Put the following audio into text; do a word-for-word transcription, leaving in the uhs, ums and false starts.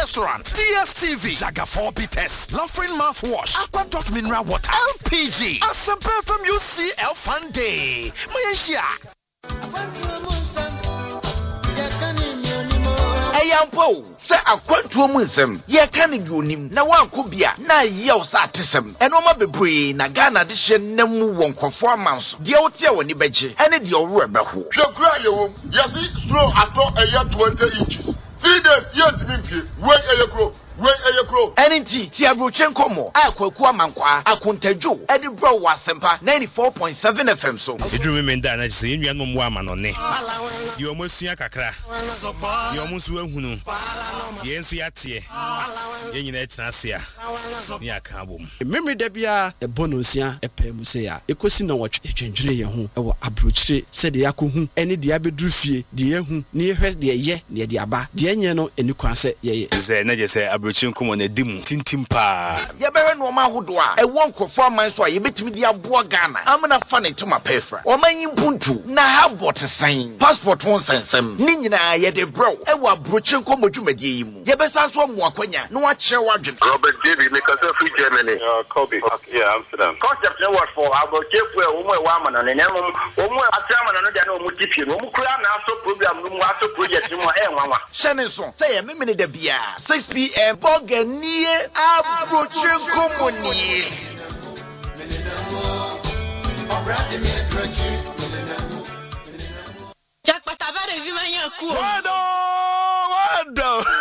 Restaurant, D S T V, Jaga four Peters, Laughing Mouthwash, Aqua Dot Mineral Water, L P G, Asempe F M U C L Fun Day. Malaysia. Ayampo, say a quantum wisdom, ye can you nim, na one could be a na yell satism, and no matter be na Ghana addition, no one conformance, the old year when you betche, and it your rubber who. Your cry, you see, slow at all a year twenty inches. Three days, yet to be wait a year grow. Wait a year and indeed, Tiabuchenko mo, Aqua Mankwa, Akuntejo, Edinburgh Wasempa, ninety-four point seven F M. So, you remember that I say, you are no woman on it. You almost see a cacra. You almost will who yes, we are here. You need Nasia. Near Kabum. Memory debia, a bonusia, a pemusea, a question of what you change your home, or approach, said the Yaku, any diabedrufie, the Yahu, near her, the ye, near the Abba, the Anyano, and you can say, yes, I just say, Abruchin come on a dim, tintimpa. Ya better no man who do I won't conform my soy, you bet me the Abua Ghana. I'm not funny to my paper. Or my impuntu, na have what a sign. Passport won't send some. Nina, yet a bro, and what Bruchin come to medium. Ya best as one more quenya, no watch your wagon. Robert David, make us a free Germany. Uh, Kobe. Yeah, Amsterdam. Concept no word for our chief where woman woman and an animal, woman, a chairman, and a multitude. Who could also program, who also project you more. Shannon, say a minute of beer, six p m. Bogan near Abruchin Company. Jack Patabare Vimania Cool. Wado, wado.